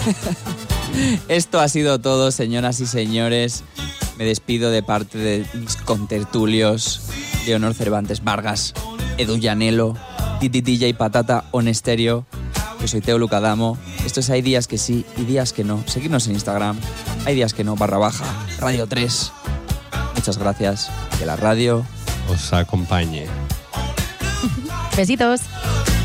Esto ha sido todo, señoras y señores. Me despido de parte de mis contertulios, Leonor Cervantes Vargas, Edu Llanelo, Titi DJ Patata On Stereo. Yo soy Teo Lucadamo. Esto es Hay días que sí y días que no. Seguidnos en Instagram. Hay días que no, _Radio 3. Muchas gracias. Que la radio os acompañe. Besitos.